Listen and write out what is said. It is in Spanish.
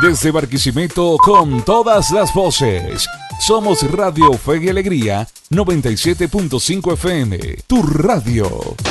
Desde Barquisimeto con todas las voces. Somos Radio Fe y Alegría 97.5 FM, tu radio.